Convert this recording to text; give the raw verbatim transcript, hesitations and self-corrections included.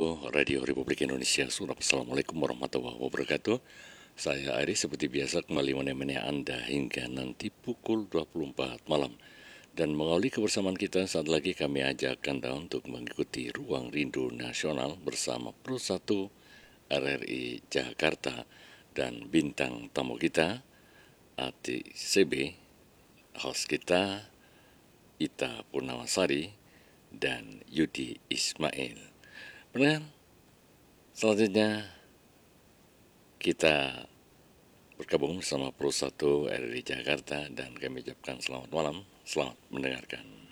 wabarakatuh. Radio Republik Indonesia Surat. Assalamualaikum warahmatullahi wabarakatuh. Saya Ari seperti biasa kembali menemani Anda hingga nanti pukul dua puluh empat malam. Dan mengawali kebersamaan kita saat lagi kami ajak Anda untuk mengikuti Ruang Rindu Nasional bersama Pro satu R R I Jakarta dan bintang tamu kita A T C B, host kita Ita Purnamasari dan Yudi Ismail. Benar, selanjutnya kita bergabung bersama Pro satu R R I Jakarta dan kami ucapkan selamat malam, selamat mendengarkan.